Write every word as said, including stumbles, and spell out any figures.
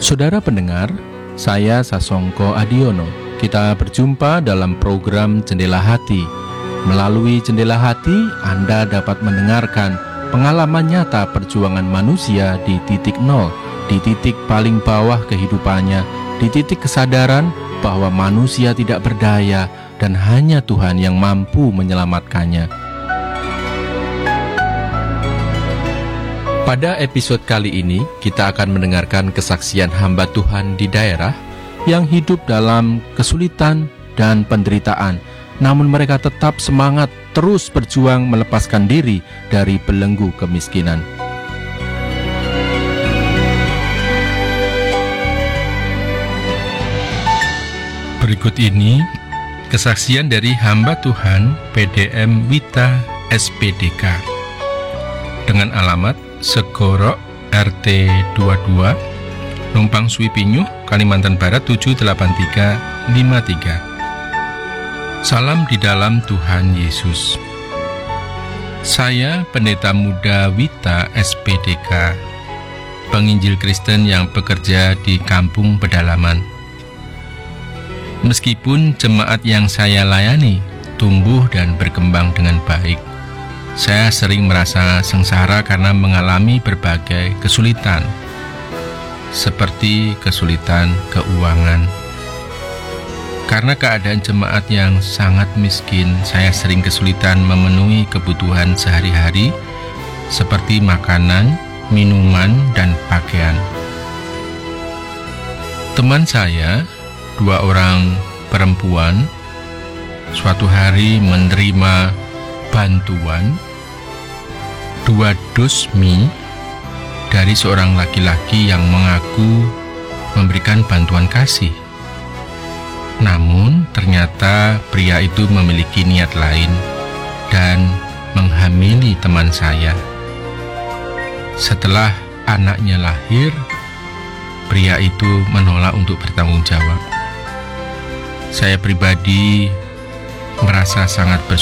Saudara pendengar, saya Sasongko Adiono. Kita berjumpa dalam program Jendela Hati. Melalui Jendela Hati, Anda dapat mendengarkan pengalaman nyata perjuangan manusia di titik nol, di titik paling bawah kehidupannya, di titik kesadaran bahwa manusia tidak berdaya dan hanya Tuhan yang mampu menyelamatkannya. Pada episode kali ini, kita akan mendengarkan kesaksian hamba Tuhan di daerah yang hidup dalam kesulitan dan penderitaan, namun mereka tetap semangat terus berjuang melepaskan diri dari belenggu kemiskinan. Berikut ini kesaksian dari hamba Tuhan P D M Wita S P D K dengan alamat Segorok R T dua puluh dua, Numpang Suipinyu, Kalimantan Barat tujuh delapan tiga lima tiga. Salam di dalam Tuhan Yesus. Saya Pendeta Muda Wita S P D K, penginjil Kristen yang bekerja di Kampung Pedalaman. Meskipun jemaat yang saya layani tumbuh dan berkembang dengan baik, saya sering merasa sengsara karena mengalami berbagai kesulitan, seperti kesulitan keuangan. Karena keadaan jemaat yang sangat miskin, saya sering kesulitan memenuhi kebutuhan sehari-hari, seperti makanan, minuman, dan pakaian. Teman saya, dua orang perempuan, suatu hari menerima bantuan dua dus mie dari seorang laki-laki yang mengaku memberikan bantuan kasih. Namun ternyata pria itu memiliki niat lain dan menghamili teman saya. Setelah anaknya lahir, pria itu menolak untuk bertanggung jawab. Saya pribadi merasa sangat bersyukur